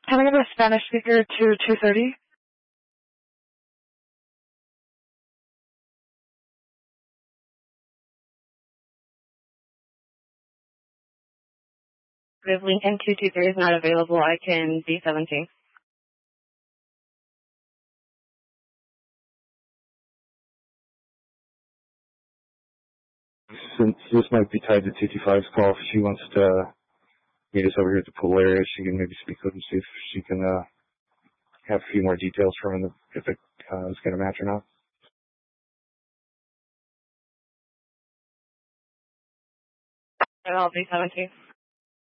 Can I get a Spanish speaker to 230? If Lincoln 223 is not available, I can B17. Since this might be tied to 225's call, if she wants to meet us over here at the pool area, she can maybe speak with him, see if she can have a few more details from him, if it is going to match or not. I'll B17.